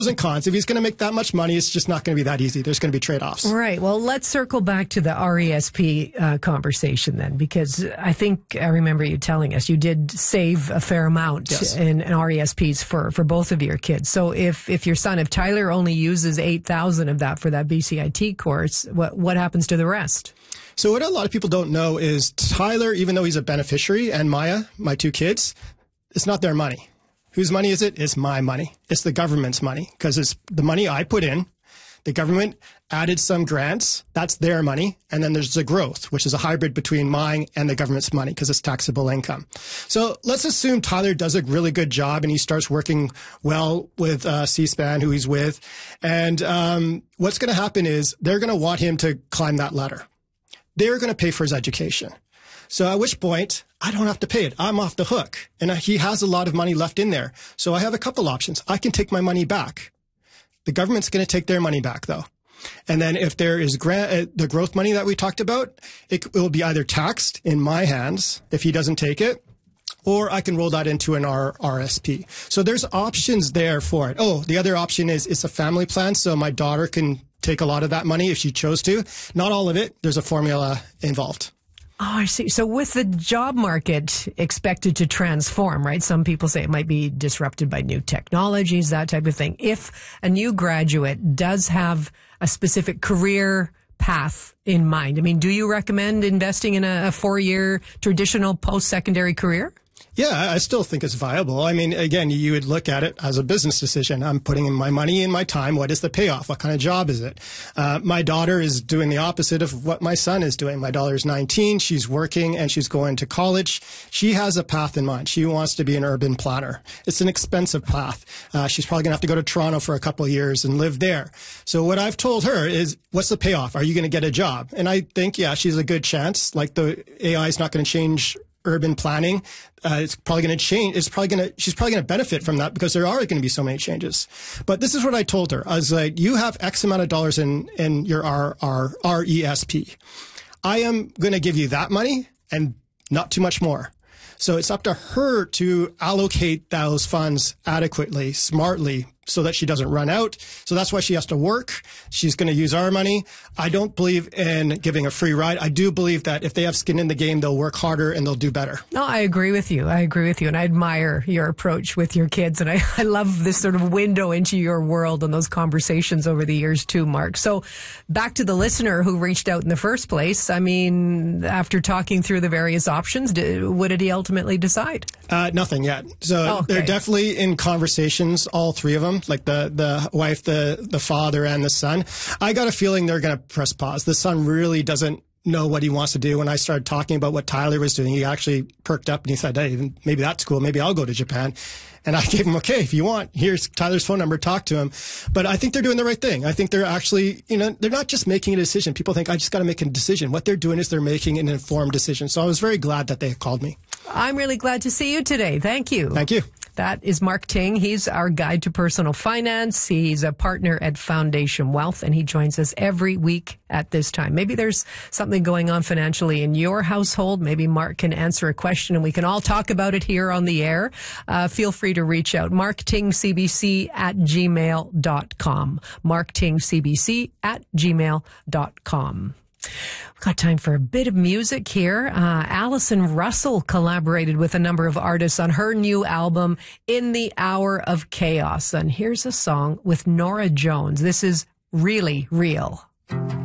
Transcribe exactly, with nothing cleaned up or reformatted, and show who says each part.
Speaker 1: and cons. If he's going to make that much money, it's just not going to be that easy. There's going to be trade-offs.
Speaker 2: Right. Well, let's circle back to the R E S P uh, conversation then, because I think I remember you telling us you did save a fair amount
Speaker 1: yes.
Speaker 2: in, in R E S Ps for, for both of your kids. So if, if your son, if Tyler only uses eight thousand of that for that B C I T course, what, what happens to the rest?
Speaker 1: So what a lot of people don't know is Tyler, even though he's a beneficiary, and Maya, my two kids, it's not their money. Whose money is it? It's my money. It's the government's money, because it's the money I put in. The government added some grants. That's their money. And then there's the growth, which is a hybrid between mine and the government's money because it's taxable income. So let's assume Tyler does a really good job and he starts working well with uh, C-SPAN, who he's with. And um, what's going to happen is they're going to want him to climb that ladder. They're going to pay for his education. So at which point, I don't have to pay it. I'm off the hook. And he has a lot of money left in there. So I have a couple options. I can take my money back. The government's going to take their money back, though. And then if there is grant, uh, the growth money that we talked about, it, it will be either taxed in my hands if he doesn't take it, or I can roll that into an R S P. So there's options there for it. Oh, the other option is it's a family plan, so my daughter can take a lot of that money if she chose to. Not all of it. There's a formula involved.
Speaker 2: Oh, I see. So with the job market expected to transform, right? Some people say it might be disrupted by new technologies, that type of thing. If a new graduate does have a specific career path in mind, I mean, do you recommend investing in a, a four-year traditional post-secondary career?
Speaker 1: Yeah, I still think it's viable. I mean, again, you would look at it as a business decision. I'm putting in my money and my time. What is the payoff? What kind of job is it? Uh, my daughter is doing the opposite of what my son is doing. My daughter is nineteen. She's working and she's going to college. She has a path in mind. She wants to be an urban planner. It's an expensive path. Uh, she's probably going to have to go to Toronto for a couple of years and live there. So what I've told her is, what's the payoff? Are you going to get a job? And I think, yeah, she's a good chance. Like the A I is not going to change urban planning. Uh, it's probably going to change. It's probably going to, she's probably going to benefit from that because there are going to be so many changes. But this is what I told her. I was like, you have X amount of dollars in, in your R, R, R E S P. I am going to give you that money and not too much more. So it's up to her to allocate those funds adequately, smartly, so that she doesn't run out. So that's why she has to work. She's going to use our money. I don't believe in giving a free ride. I do believe that if they have skin in the game, they'll work harder and they'll do better.
Speaker 2: No, I agree with you. I agree with you. And I admire your approach with your kids. And I, I love this sort of window into your world and those conversations over the years too, Mark. So back to the listener who reached out in the first place. I mean, after talking through the various options, did, what did he ultimately decide?
Speaker 1: Uh, nothing yet. So
Speaker 2: oh, okay.
Speaker 1: They're definitely in conversations, all three of them, like the, the wife, the, the father, and the son. I got a feeling they're going to press pause. The son really doesn't know what he wants to do. When I started talking about what Tyler was doing, he actually perked up and he said, hey, maybe that's cool. Maybe I'll go to Japan. And I gave him, okay, if you want, here's Tyler's phone number, talk to him. But I think they're doing the right thing. I think they're actually, you know, they're not just making a decision. People think, I just got to make a decision. What they're doing is they're making an informed decision. So I was very glad that they called me.
Speaker 2: I'm really glad to see you today. Thank you.
Speaker 1: Thank you.
Speaker 2: That is Mark Ting. He's our guide to personal finance. He's a partner at Foundation Wealth, and he joins us every week at this time. Maybe there's something going on financially in your household. Maybe Mark can answer a question, and we can all talk about it here on the air. Uh, feel free to reach out. mark ting c b c at gmail dot com. mark ting c b c at gmail dot com. We've got time for a bit of music here. Uh, Alison Russell collaborated with a number of artists on her new album, In the Hour of Chaos. And here's a song with Nora Jones. This is Really Real.